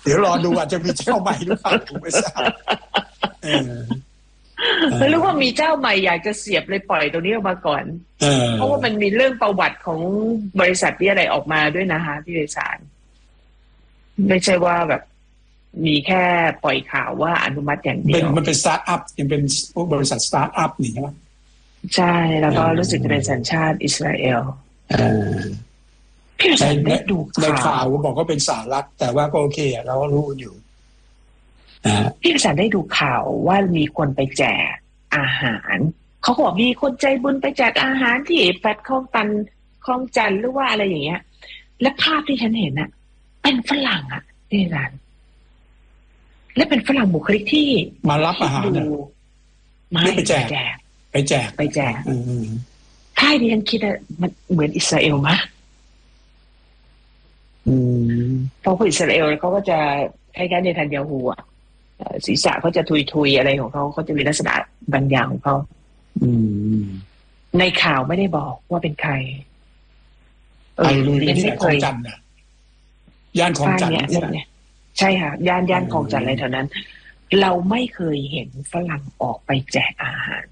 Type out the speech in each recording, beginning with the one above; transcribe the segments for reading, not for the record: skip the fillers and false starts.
ดี๋ยวรอดูอาจจะมีเจ้าใหม่หรือเปล่าผมไม่ทราบไม่รู้ว่ามีเจ้าใหม่อยากจะเสียบเลยปล่อยตรงนี้ออกมาก่อนเพราะว่ามันมีเรื่องประวัติของบริษัทที่อะไรออกมาด้วยนะคะพี่เวสารไม่ใช่ว่าแบบมีแค่ปล่อยข่าวว่าอนุมัติอย่างเดียวมันเป็นสตาร์ทอัพยังเป็นพวกบริษัทสตาร์ทอัพนี่ใช่ไหมใช่แล้วก็รู้สึกจะเป็นสัญชาติอิสราเอลพี่เวสารได้ดูข่าวบอกว่าเป็นสหรัฐแต่ว่าก็โอเคเราก็รู้อยู่พี่ประสานได้ดูข่าวว่ามีคนไปแจกอาหารเขาบอกมีคนใจบุญไปแจกอาหารที่แฟลตคลองตันคลองจันทร์หรือว่าอะไรอย่างเงี้ยและภาพที่ฉันเห็นน่ะเป็นฝรั่งอ่ะที่ร้านและเป็นฝรั่งบุคลิกที่มารับอาหารไม่ไปแจกถ้าดิฉันคิดว่ามันเหมือนอิสราเอลมะเพราะอิสราเอลเขาก็จะคล้ายๆเนทันยาฮูอ่ะศีรษะเขาจะทุยๆอะไรของเขาจะมีลักษณะบางอย่างของเขาในข่าวไม่ได้บอกว่าเป็นใครลุยไปที่คลองจันทร์ย่านคลองจันทร์เนี่ยใช่ค่ะย่านคลองจันทร์อะไรแถวนั้นเราไม่เคยเห็นฝรั่งออกไปแจกอาหาร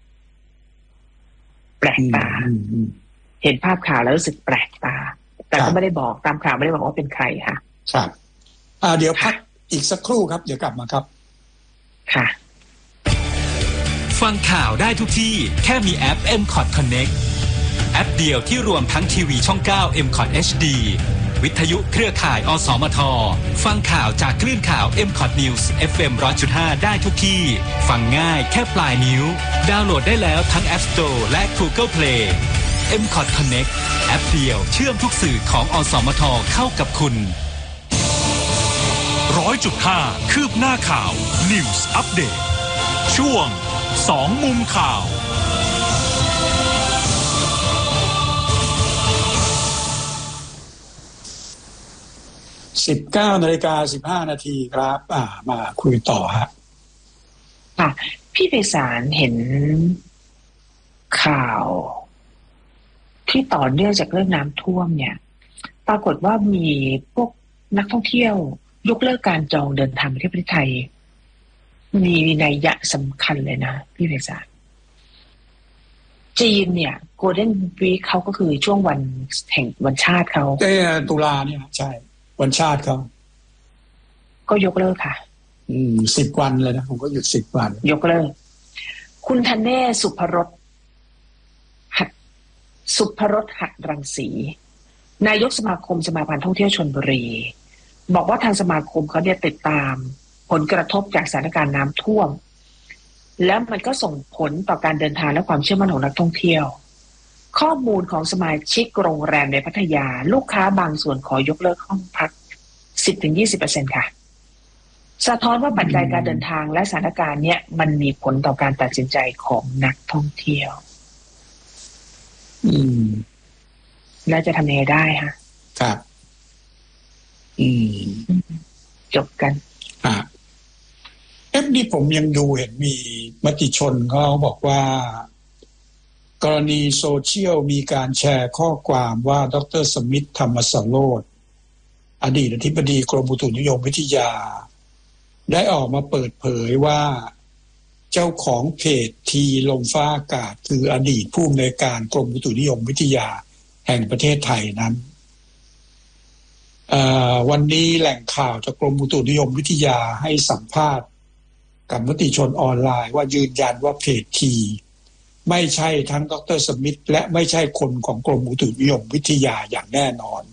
แปลกตาเห็นภาพข่าวแล้วรู้สึกแปลกตาแต่ก็ไม่ได้บอกตามข่าวไม่ได้บอกว่าเป็นใครค่ะครับเดี๋ยวพักอีกสักครู่ครับเดี๋ยวกลับมาครับค่ะฟังข่าวได้ทุกที่แค่มีแอป MCOT Connect แอปเดียวที่รวมทั้งทีวีช่อง 9 MCOT HD วิทยุเครือข่ายอสมทฟังข่าวจากคลื่นข่าว MCOT News FM 100.5 ได้ทุกที่ฟังง่ายแค่ปลายนิ้วดาวน์โหลดได้แล้วทั้ง App Store และ Google Play MCOT Connect แอปเดียวเชื่อมทุกสื่อของอสมทเข้ากับคุณ 100.5 คืบหน้าข่าว News Update ช่วง2มุมข่าว 19:15 นาทีครับมาคุยต่อฮะค่ะพี่ไพศาลเห็นข่าวที่ต่อเนื่องจากเรื่องน้ำท่วมเนี่ยปรากฏว่ามีพวกนักท่องเที่ยวยกเลิกการจองเดินทางไปที่ประเทศไทยมีนัยยะสำคัญเลยนะพี่ไพศาลจีนเนี่ยโกลเด้นวีคเขาก็คือช่วงวันแห่งวันชาติเขาตุลาเนี่ยใช่วันชาติเขาก็ยกเลิกค่ะ 10 วันเลยนะผมก็หยุด10 วันยกเลิกคุณธเนศสุภรสหัตถรังสีนายกสมาคมสมาพันธ์ท่องเที่ยวชลบุรีบอกว่าทางสมาคมเขาเนี่ยติดตามผลกระทบจากสถานการณ์น้ำท่วมแล้วมันก็ส่งผลต่อการเดินทางและความเชื่อมั่นของนักท่องเที่ยวข้อมูลของสมาชิกโรงแรมในพัทยาลูกค้าบางส่วนขอยกเลิกห้องพัก 10-20% ค่ะสะท้อนว่าปัจจัยการเดินทางและสถานการณ์เนี้ยมันมีผลต่อการตัดสินใจของนักท่องเที่ยวแล้วจะทำยังไงได้ฮะครับจบกันนี่ผมยังดูเห็นมีมติชนเขาบอกว่ากรณีโซเชียลมีการแชร์ข้อความว่าดร.สมิทธธรรมสโรจน์อดีตอธิบดีกรมอุตุนิยมวิทยาได้ออกมาเปิดเผยว่าเจ้าของเพจทีลมฟ้าอากาศคืออดีตผู้อำนวยการกรมอุตุนิยมวิทยาแห่งประเทศไทยนั้นวันนี้แหล่งข่าวจากกรมอุตุนิยมวิทยาให้สัมภาษณ์กับมติชนออนไลน์ว่ายืนยันว่าเพจทีไม่ใช่ทั้งดร.สมิทธและไม่ใช่คนของกรมอุตุนิยมวิทยาอย่างแน่นอน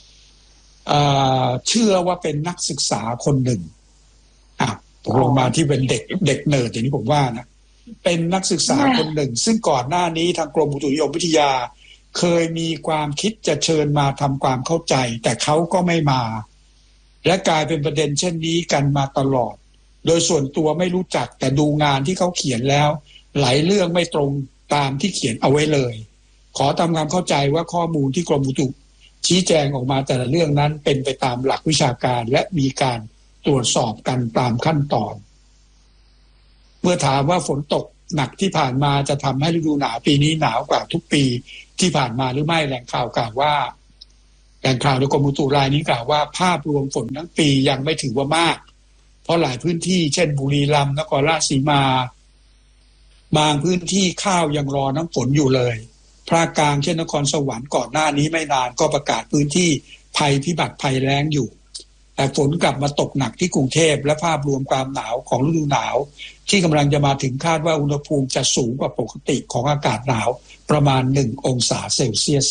เชื่อว่าเป็นนักศึกษาคนหนึ่งตกลงมาที่เป็นเด็กเนิร์ดอย่างนี้ผมว่านะเป็นนักศึกษาคนหนึ่งซึ่งก่อนหน้านี้ทางกรมอุตุนิยมวิทยาเคยมีความคิดจะเชิญมาทำความเข้าใจแต่เขาก็ไม่มาและกลายเป็นประเด็นเช่นนี้กันมาตลอดโดยส่วนตัวไม่รู้จักแต่ดูงานที่เขาเขียนแล้วหลายเรื่องไม่ตรงตามที่เขียนเอาไว้เลยขอทำความเข้าใจว่าข้อมูลที่กรมอุตุชี้แจงออกมาแต่ละเรื่องนั้นเป็นไปตามหลักวิชาการและมีการตรวจสอบกันตามขั้นตอนเมื่อถามว่าฝนตกหนักที่ผ่านมาจะทำให้ฤดูหนาวปีนี้หนาวกว่าทุกปีที่ผ่านมาหรือไม่แหล่งข่าวกล่าวว่าแหล่งข่าวในกรมอุตุรายนี้กล่าวว่าภาพรวมฝนทั้งปียังไม่ถือว่ามากเพราะหลายพื้นที่เช่นบุรีรัมย์นครราชสีมาบางพื้นที่ข้าวยังรอน้ำฝนอยู่เลยภาคกลางเช่นนครสวรรค์ก่อนหน้านี้ไม่นานก็ประกาศพื้นที่ภัยพิบัติภัยแล้งอยู่แต่ฝนกลับมาตกหนักที่กรุงเทพและภาพรวมความหนาวของฤดูหนาวที่กำลังจะมาถึงคาดว่าอุณหภูมิจะสูงกว่าปกติของอากาศหนาวประมาณ1 องศาเซลเซียส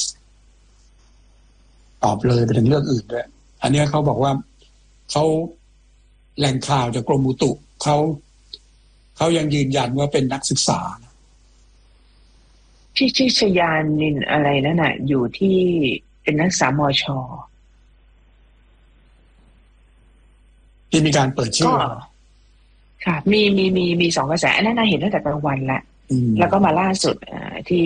ตอบเลยไปถึงเรื่องอื่นด้วยอันนี้เขาบอกว่าเขาแหล่งข่าวจากกรมอุตุเขายังยืนยันว่าเป็นนักศึกษาที่ชยานินอะไรนั่นน่ะอยู่ที่เป็นนักศึกษามช. ที่มีการเปิดชื่อค่ะมี2 กระแสอันนั้นน่าเห็นตั้งแต่กลางวันแล้วแล้วก็มาล่าสุดที่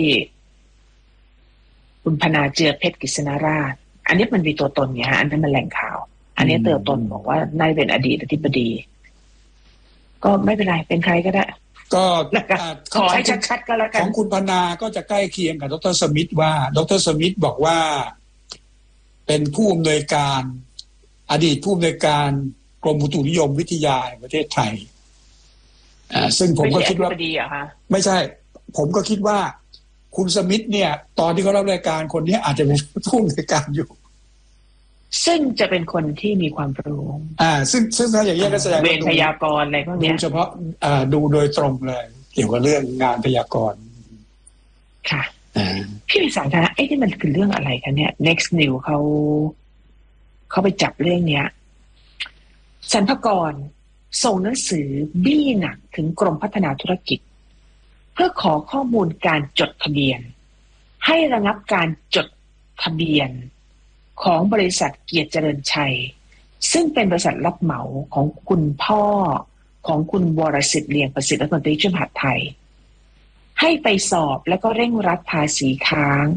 คุณพนาเจือเพชรกฤษณราชอันนี้มันมีตัวตนไงฮะอันนั้นมันแหล่งข่าวอันนี้ตัวตนบอกว่านายเป็นอดีตอธิบดีก็ไม่เป็นไรเป็นใครก็ได้ก็ขอให้ชัดๆก็แล้วกันของคุณพนาก็จะใกล้เคียงกับดร.สมิธว่าดร.สมิธบอกว่าเป็นผู้อำนวยการอดีตผู้อำนวยการกรมอุตุนิยมวิทยาแห่งประเทศไทยซึ่งผมก็คิดว่าไม่ใช่ผมก็คิดว่าคุณสมิธเนี่ยตอนที่เขารับรายการคนนี้อาจจะเป็นผู้อำนวยการอยู่ซึ่งจะเป็นคนที่มีความรู้ซึ่งถ้าอย่างนี้ก็แสดงว่าเวรพยากรณ์อะไรพวกนี้ดูเฉพาะดูโดยตรงเลยเกี่ยวกับเรื่องงานพยากรณ์ค่ะพี่วิสารนะไอ้ที่มันคือเรื่องอะไรคะเนี่ย Next New เขาไปจับเรื่องเนี้ยสรรพากรส่งหนังสือบี้หนักถึงกรมพัฒนาธุรกิจเพื่อขอข้อมูลการจดทะเบียนให้ระงับการจดทะเบียนของบริษัทเกียรติเจริญชัยซึ่งเป็นบริษัทรับเหมาของคุณพ่อของคุณวรสิทธิ์เลียงประสิทธิ์รัฐมนตรีช่วยมหาดไทยให้ไปสอบแล้วก็เร่งรัดภาษีค้าง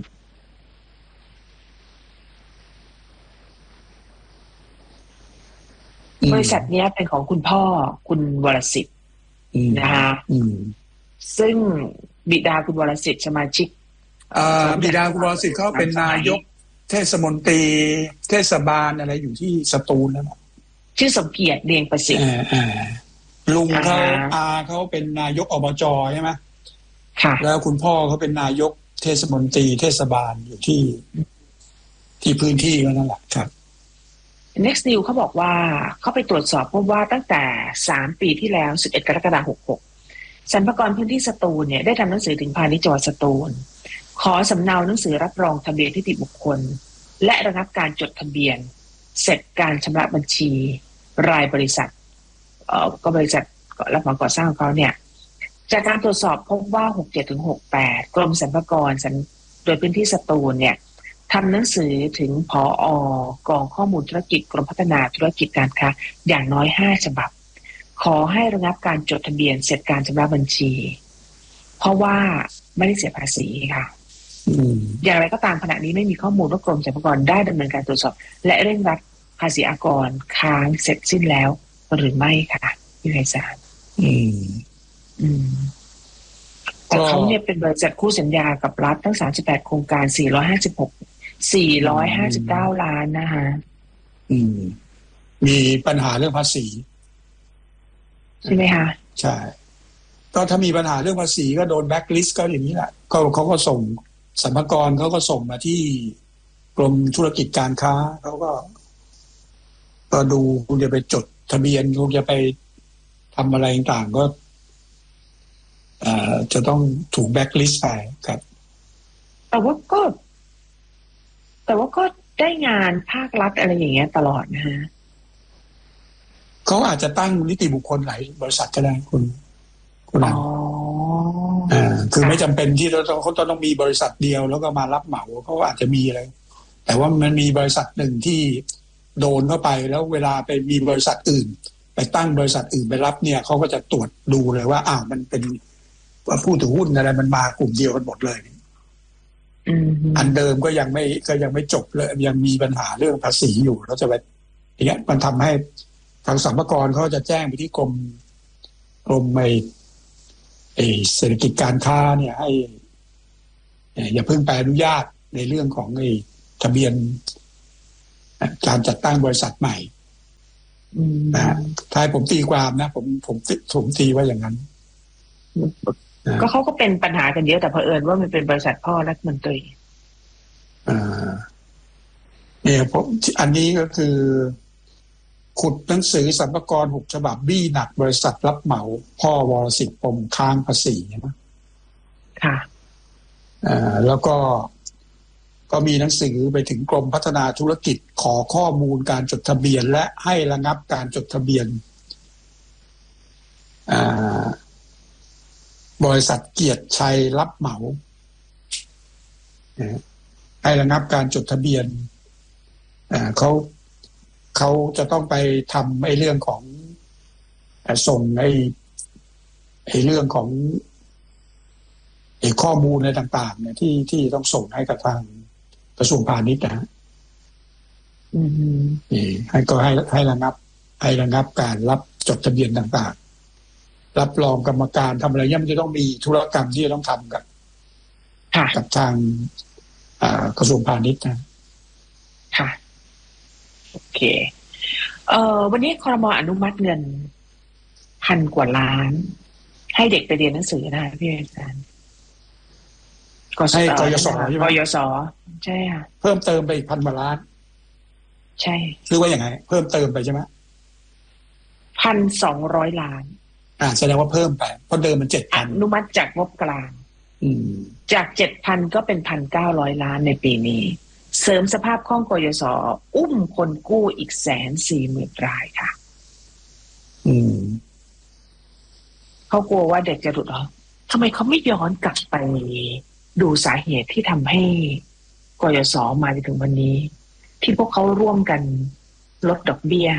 บริษัทนี้เป็นของคุณพ่อคุณวรสิทธิ์นะคะซึ่งบิดาคุณวรสิทธิ์สมาชิกบิดาคุณวรสิทธิ์เขาเป็นนายกเทศมนตรีเทศบาลอะไรอยู่ที่สตูลนั่นแหละชื่อสมเกียรติเลียงประสิทธิ์ลุงเขาเป็นนายกอบจ.ใช่ไหมค่ะแล้วคุณพ่อเขาเป็นนายกเทศมนตรีเทศบาลอยู่ที่พื้นที่นั่นแหละครับ Next New เขาบอกว่าเขาไปตรวจสอบพบว่าตั้งแต่3 ปีที่แล้ว11 กรกฎาคม 66สรรพากรพื้นที่สตูลเนี่ยได้ทำหนังสือถึงพาณิชย์จังหวัดสตูลขอสำเนาหนังสือรับรองทะเบียนนิติบุคคลและระงับการจดทะเบียนเสร็จการชำระบัญชีรายบริษัทก็บริษัทรับเหมาก่อสร้างของเขาเนี่ยจากการตรวจสอบพบว่า 67-68 กรมสรรพากรโดยพื้นที่สตูลเนี่ยทำหนังสือถึงผอกองข้อมูลธุรกิจกรมพัฒนาธุรกิจการค้าอย่างน้อย5 ฉบับขอให้ระงับการจดทะเบียนเสร็จการชำระบัญชีเพราะว่าไม่ได้เสียภาษีค่ะอย่างไรก็ตามขณะนี้ไม่มีข้อมูลว่ากรมสรรพากรได้ดำเนินการตรวจสอบและเร่งรัดภาษีอากรค้างเสร็จสิ้นแล้วหรือไม่ค่ะพี่ไพศาลแต่เขาเนี่ยเป็นบริษัทคู่สัญญากับรัฐทั้ง38โครงการ459 ล้านนะคะมีปัญหาเรื่องภาษีใช่ไหมคะใช่ก็ถ้ามีปัญหาเรื่องภาษีก็โดนแบ็คลิสต์ก็อย่างนี้แหละเขาก็ส่งสรรพากรเขาก็ส่งมาที่กรมธุรกิจการค้าเขาก็ดูคุณจะไปจดทะเบียนคุณจะไปทำอะไรต่างๆก็จะต้องถูกแบ็คลิสต์ไปครับแต่ว่าก็ได้งานภาครัฐอะไรอย่างเงี้ยตลอดนะฮะเขาอาจจะตั้งนิติบุคคลหลายบริษัทก็ได้คุณคือไม่จำเป็นที่เขาต้องมีบริษัทเดียวแล้วก็มารับเหมาเขาอาจจะมีอะไรแต่ว่ามันมีบริษัทหนึ่งที่โดนเข้าไปแล้วเวลาไปมีบริษัทอื่นไปตั้งบริษัทอื่นไปรับเนี่ยเขาก็จะตรวจดูเลยว่ามันเป็นผู้ถือหุ้นอะไรมันมากลุ่มเดียวกันหมดเลยอันเดิมก็ยังไม่จบเลยยังมีปัญหาเรื่องภาษีอยู่แล้วจะไปอย่างเงี้ยมันทำให้ทางสรรพากรเขาจะแจ้งไปที่กรมเศรษฐกิจการค้าเนี่ยให้อย่าเพิ่งไปอนุญาตในเรื่องของทะเบียนการจัดตั้งบริษัทใหม่นะท้ายผมตีความนะผมตีว่าอย่างนั้นก็เขาก็เป็นปัญหากันเยอะแต่เผอิญว่ามันเป็นบริษัทพ่อรัฐมนตรีเนี่ยผมอันนี้ก็คือขุดหนังสือสรรพากร6 ฉบับบี้หนักบริษัทรับเหมาพ่อวรสิทธิ์ปมค้างภาษีนะค่ะแล้วก็มีหนังสือไปถึงกรมพัฒนาธุรกิจขอข้อมูลการจดทะเบียนและให้ระงับการจดทะเบียนบริษัทเกียรติชัยรับเหมาให้ระงับการจดทะเบียนเขาจะต้องไปทำไอ้เรื่องของส่งไอ้เรื่องของไอ้ข้อมูลอะไรต่างๆเนี่ยที่ต้องส่งให้กับทางกระทรวงพาณิชย์นะให้ระงับการรับจดทะเบียนต่างๆรับรองกรรมการทำอะไรเนี่ยมันจะต้องมีธุรกรรมที่จะต้องทำกับทางกระทรวงพาณิชย์นะค่ะโอเควันนี้ครม.อนุมัติเงิน1,000 กว่าล้านให้เด็กไปเรียนหนังสือนะพี่อาจารย์ให้กยศใช่ไหมกยศใช่ค่ะเพิ่มเติมไปอีก1,000 กว่าล้านใช่หรือว่าอย่างไรเพิ่มเติมไปใช่ไหม 1,200 ล้านแสดงว่าเพิ่มไปเพราะเดิมมัน 7,000 อนุมัติจากงบกลางจาก 7,000 ก็เป็น 1,900 ล้านในปีนี้เสริมสภาพคล่องกยศอุ้มคนกู้อีก 140,000 รายค่ะเขากลัวว่าเด็กจะหลุดออกทำไมเขาไม่ย้อนกลับไปดูสาเหตุที่ทำให้กยศมาถึงวันนี้ที่พวกเขาร่วมกันลดดอกเบี้ย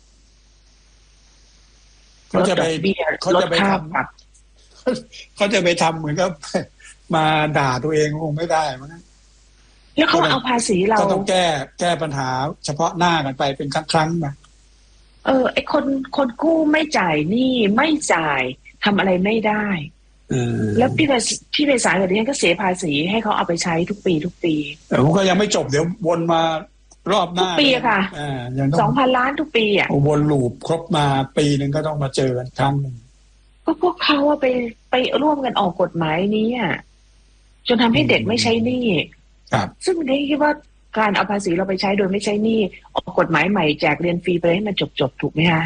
เขาจะไปลดค่าปรับเขาจะไปทำเหมือนกับมาด่าตัวเองคงไม่ได้มั้งแล้วเขาเอาภาษีเราก็ต้องแก้ปัญหาเฉพาะหน้ากันไปเป็นครั้งๆมาไอ้คนกู้ไม่จ่ายหนี้ไม่จ่ายทำอะไรไม่ได้แล้วพี่เวสากับดิฉันก็เสียภาษีให้เขาเอาไปใช้ทุกปีแต่ผมก็ยังไม่จบเดี๋ยววนมารอบหน้าทุกปีค่ะ2,000 ล้านทุกปีวนลูปครบมาปีนึงก็ต้องมาเจอกันครั้งนึงก็พวกเขาไปร่วมกันออกกฎหมายนี้จนทำให้เด็กไม่ใช้หนี้ซึ่งดิฉันคิดว่าการเอาภาษีเราไปใช้โดยไม่ใช้หนี้ออกกฎหมายใหม่แจกเรียนฟรีไปให้มันจบถูกไหมคะ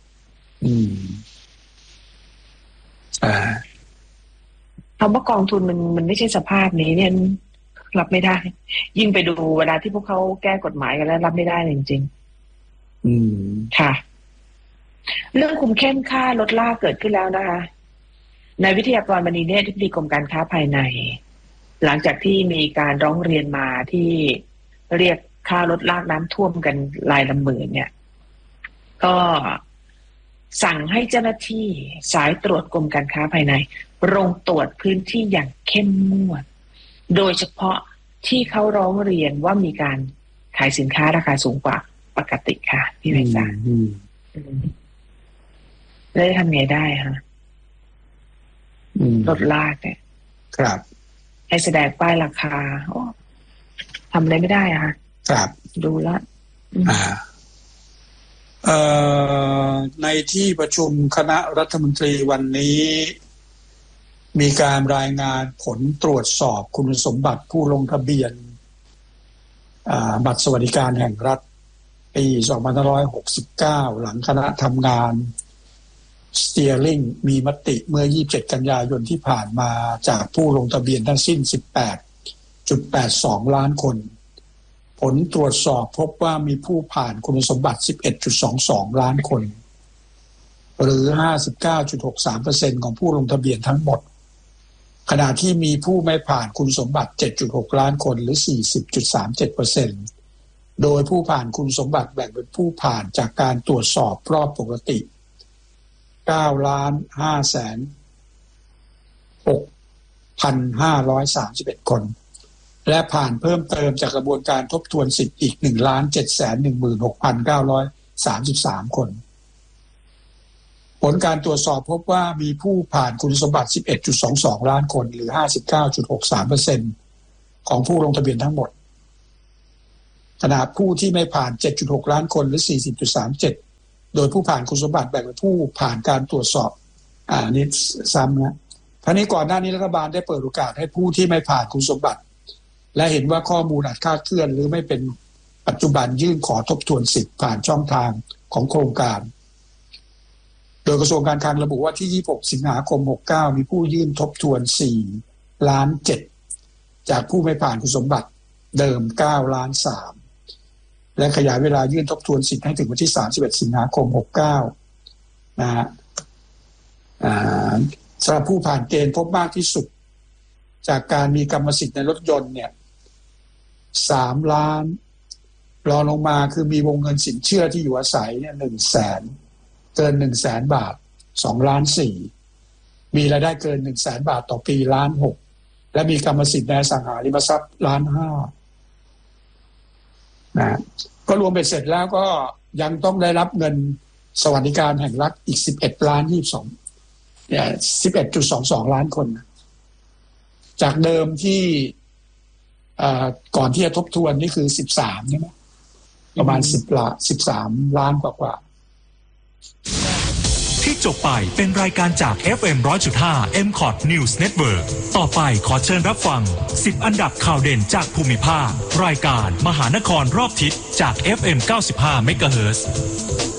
คำว่ากองทุนมันไม่ใช่สภาพนี้เนี่ยรับไม่ได้ยิ่งไปดูเวลาที่พวกเขาแก้กฎหมายกันแล้วรับไม่ได้จริงๆค่ะเรื่องคุมเข้มค่าลดล่าเกิดขึ้นแล้วนะคะนายวิทยากรมณีเนตรอธิบดีกรมการค้าภายในหลังจากที่มีการร้องเรียนมาที่เรียกค่าลดลากน้ำท่วมกันรายละหมื่นเนี่ยก็สั่งให้เจ้าหน้าที่สายตรวจกรมการค้าภายในลงตรวจพื้นที่อย่างเข้มงวดโดยเฉพาะที่เขาร้องเรียนว่ามีการขายสินค้าราคาสูงกว่าปกติค่ะพี่เวสาแล้วทำไงได้คะลดลากเนี่ยครับให้แสดงป้ายราคาทำอะไรไม่ได้ค่ะครับดูแลในที่ประชุมคณะรัฐมนตรีวันนี้มีการรายงานผลตรวจสอบคุณสมบัติผู้ลงทะเบียนบัตรสวัสดิการแห่งรัฐปี2569หลังคณะทำงานSteering มีมติเมื่อ27 กันยายนที่ผ่านมาจากผู้ลงทะเบียนทั้งสิ้น 18.82 ล้านคนผลตรวจสอบพบว่ามีผู้ผ่านคุณสมบัติ 11.22 ล้านคนหรือ 59.63% ของผู้ลงทะเบียนทั้งหมดขณะที่มีผู้ไม่ผ่านคุณสมบัติ 7.6 ล้านคนหรือ 40.37% โดยผู้ผ่านคุณสมบัติแบ่งเป็นผู้ผ่านจากการตรวจสอบรอบปกติ9,506,531 คนและผ่านเพิ่มเติมจากกระบวนการทบทวนสิทธิ์อีก 1,716,933 คนผลการตรวจสอบพบว่ามีผู้ผ่านคุณสมบัติ 11.22 ล้านคนหรือ 59.63% ของผู้ลงทะเบียนทั้งหมดขณะผู้ที่ไม่ผ่าน 7.6 ล้านคนหรือ 40.37 โดยผู้ผ่านคุณสมบัติแบ่งเป็นผู้ผ่านการตรวจสอบนี่ซ้ำนะทั้งนี้ก่อนหน้านี้รัฐบาลได้เปิดโอกาสให้ผู้ที่ไม่ผ่านคุณสมบัติและเห็นว่าข้อมูลอาจคลาดเคลื่อนหรือไม่เป็นปัจจุบันยื่นขอทบทวนสิทธิ์ผ่านช่องทางของโครงการโดยกระทรวงการคลังระบุว่าที่ 26 สิงหาคม 69 มีผู้ยื่นทบทวน 4.7 ล้านจากผู้ไม่ผ่านคุณสมบัติเดิม 9.3 ล้านและขยายเวลายื่นทบทวนสิทธิ์ให้ถึงวันที่ 31 สิงหาคม 69 นะฮะสำหรับผู้ผ่านเกณฑ์พบมากที่สุดจากการมีกรรมสิทธิ์ในรถยนต์เนี่ย3 ล้านรองลงมาคือมีวงเงินสินเชื่อที่อยู่อาศัยเนี่ย100,000เกิน 100,000 บาท2.4 ล้านมีรายได้เกิน 100,000 บาทต่อปี1.6 ล้านและมีกรรมสิทธิ์ในอสังหาริมทรัพย์1.5 ล้านนะก็รวมเป็นเสร็จแล้วก็ยังต้องได้รับเงินสวัสดิการแห่งรัฐอีก11.22 ล้านเนี่ย 11.22 ล้านคนจากเดิมที่ก่อนที่จะทบทวนนี่คือ13ใช่ไหมประมาณ13 ล้านกว่าที่จบไปเป็นรายการจาก FM 100.5 MCOT News Network ต่อไปขอเชิญรับฟัง10อันดับข่าวเด่นจากภูมิภาครายการมหานครรอบทิศจาก FM 95 MHz